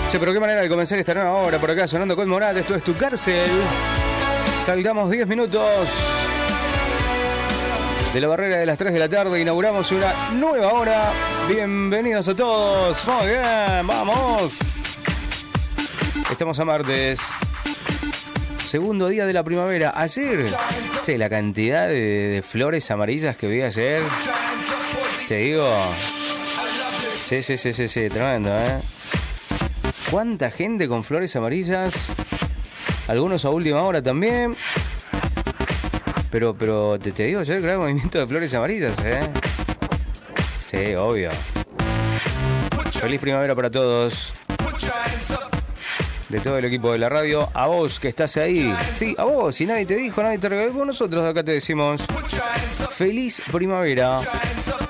Che, pero qué manera de comenzar esta nueva hora por acá sonando con Morat. Esto es Tu Cárcel. Salgamos 10 minutos de la barrera de las 3 de la tarde. Inauguramos una nueva hora. Bienvenidos a todos. Muy bien, vamos. Estamos a martes. Segundo día de la primavera. Ayer, che, la cantidad de flores amarillas que vi ayer. Te digo. Sí, tremendo, ¿eh? ¿Cuánta gente con flores amarillas? Algunos a última hora también. Pero te digo, ayer creo movimiento de flores amarillas, ¿eh? Sí, obvio. Feliz primavera para todos. De todo el equipo de la radio. A vos que estás ahí. Sí, a vos. Si nadie te dijo, nadie te regaló, nosotros acá te decimos feliz primavera.